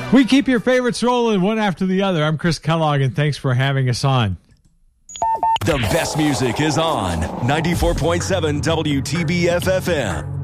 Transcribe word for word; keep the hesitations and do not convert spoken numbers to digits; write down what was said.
We keep your favorites rolling one after the other. I'm Chris Kellogg, and thanks for having us on. The best music is on ninety-four point seven W T B F F M.